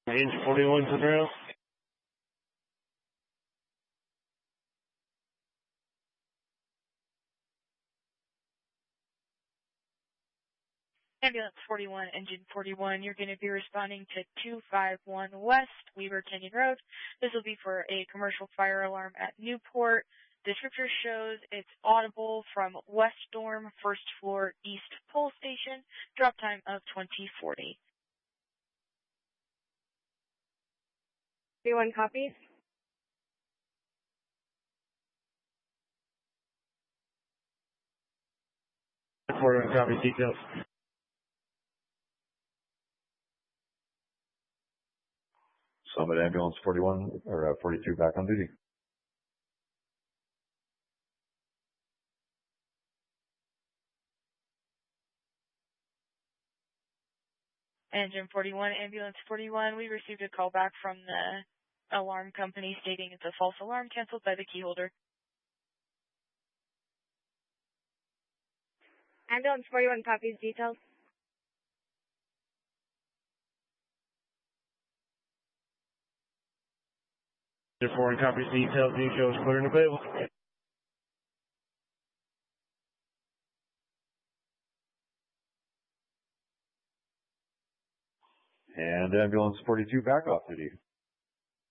Range 41 to trail. Ambulance 41, Engine 41, you're going to be responding to 251 West Weaver Canyon Road. This will be for a commercial fire alarm at Newport. The descriptor shows it's audible from West Dorm, first floor, East Pole Station. Drop time of 2040. 41 copies. Copy details. Summit Ambulance 41 or 42 back on duty. Engine 41, Ambulance 41, we received a call back from the alarm company stating it's a false alarm canceled by the key holder. Ambulance 41 copies details. Foreign copies details. Details clear and available. And Ambulance 42 back off duty.